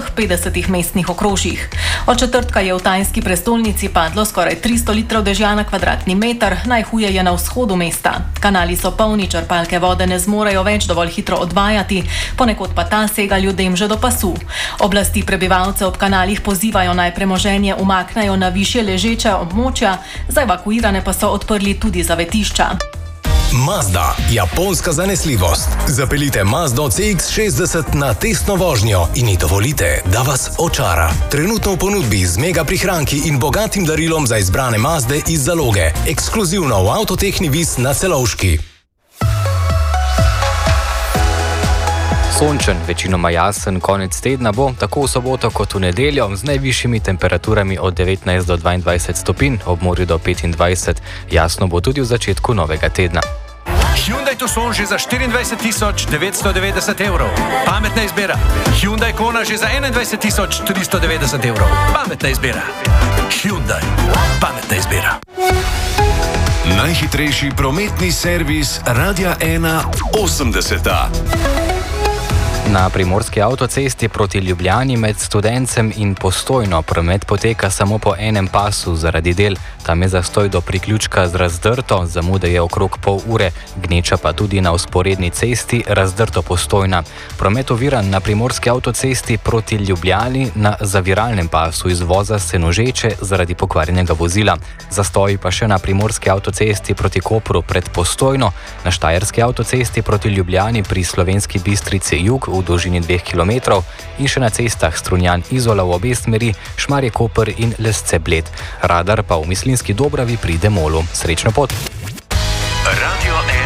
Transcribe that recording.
vseh 50 mestnih okrožjih. Od četrtka je v tajski prestolnici padlo skoraj 300 litrov dežja na kvadratni meter, najhuje je na vzhodu mesta. Kanali so polni, črpalke vode ne zmorejo več dovolj hitro odvajati, ponekod pa ta sega ljudem že do pasu. Oblasti prebivalce ob kanalih pozivajo naj premoženje umaknejo na višje ležeče območja, za evakuirane pa so odprli tudi zavetišča. Mazda, japonska zanesljivost. Zapeljite Mazdo CX-60 na testno vožnjo in ji dovolite, da vas očara. Trenutno v ponudbi z mega prihranki in bogatim darilom za izbrane Mazde iz zaloge. Ekskluzivno v Avtotehni Vis na Celovški. Sončen, večinoma jasen konec tedna bo, tako v soboto kot v nedeljo, z najvišjimi temperaturami od 19 do 22 stopinj, ob morju do 25. Jasno bo tudi v začetku novega tedna. Hyundai Tucson že za 24.990 evrov. Pametna izbira. Hyundai Kona že za 21.390 evrov. Pametna izbira. Hyundai. Pametna izbira. Najhitrejši prometni servis Radia 1 80. Na primorski avtocesti proti Ljubljani med Studencem in Postojno promet poteka samo po enem pasu zaradi del. Tam je zastoj do priključka z Razdrto, zamude je okrog pol ure, gneča pa tudi na vzporedni cesti Razdrto-Postojna. Promet oviran na primorski avtocesti proti Ljubljani na zaviralnem pasu izvoza Senožeče zaradi pokvarjenega vozila. Zastoji pa še na primorski avtocesti proti Kopru pred Postojno, na štajerski avtocesti proti Ljubljani pri Slovenski Bistrici jug v dolžini 2 km in še na cestah Strunjan-Izola v obe smeri, Šmarje-Koper in Lesce-Bled. Radar pa v Mislinjski Dobravi pri Demolu. Srečno pot!